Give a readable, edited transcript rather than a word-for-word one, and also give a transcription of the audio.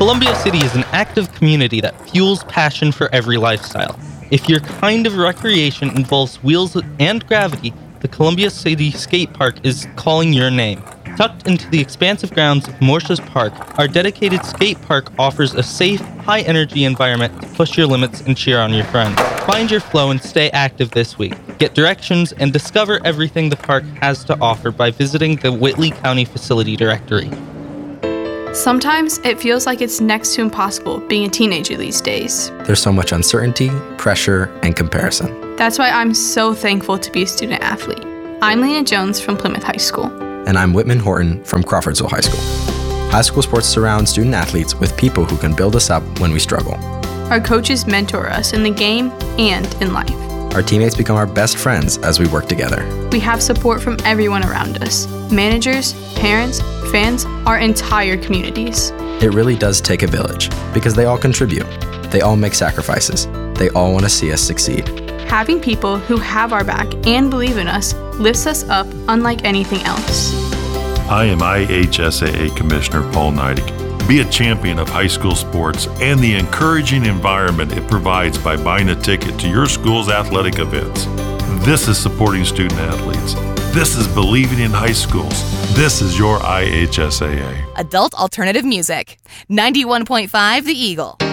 Columbia City is an active community that fuels passion for every lifestyle. If your kind of recreation involves wheels and gravity, the Columbia City Skate Park is calling your name. Tucked into the expansive grounds of Morsha's Park, our dedicated skate park offers a safe, high-energy environment to push your limits and cheer on your friends. Find your flow and stay active this week. Get directions and discover everything the park has to offer by visiting the Whitley County Facility Directory. Sometimes it feels like it's next to impossible being a teenager these days. There's so much uncertainty, pressure, and comparison. That's why I'm so thankful to be a student athlete. I'm Lena Jones from Plymouth High School. And I'm Whitman Horton from Crawfordsville High School. High school sports surround student athletes with people who can build us up when we struggle. Our coaches mentor us in the game and in life. Our teammates become our best friends as we work together. We have support from everyone around us. Managers, parents, fans, our entire communities. It really does take a village because they all contribute. They all make sacrifices. They all want to see us succeed. Having people who have our back and believe in us lifts us up unlike anything else. I am IHSAA Commissioner Paul Neidig. Be a champion of high school sports and the encouraging environment it provides by buying a ticket to your school's athletic events. This is supporting student athletes. This is believing in high schools. This is your IHSAA. Adult alternative music. 91.5 The Eagle.